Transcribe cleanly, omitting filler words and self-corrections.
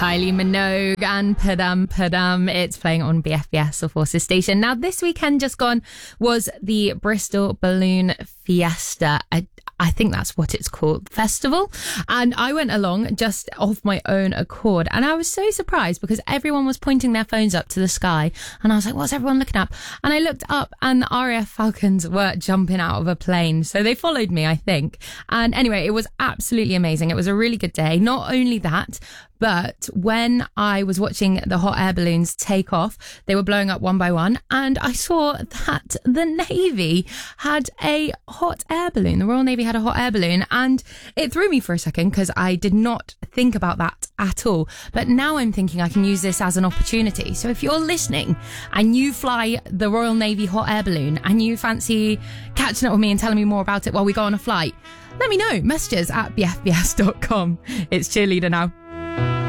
Kylie Minogue and Padam Padam. It's playing on BFBS or Forces Station. Now, this weekend just gone was the Bristol Balloon Fiesta. I think that's what it's called, festival. And I went along just of my own accord. And I was so surprised because everyone was pointing their phones up to the sky. And I was like, what's everyone looking at? And I looked up and the RAF Falcons were jumping out of a plane. So they followed me, I think. And anyway, it was absolutely amazing. It was a really good day. Not only that, but when I was watching the hot air balloons take off, they were blowing up one by one. And I saw that the Navy had a hot air balloon. The Royal Navy had a hot air balloon. And it threw me for a second because I did not think about that at all. But now I'm thinking I can use this as an opportunity. So if you're listening and you fly the Royal Navy hot air balloon and you fancy catching up with me and telling me more about it while we go on a flight, let me know. Messages at bfbs.com. It's Cheerleader now.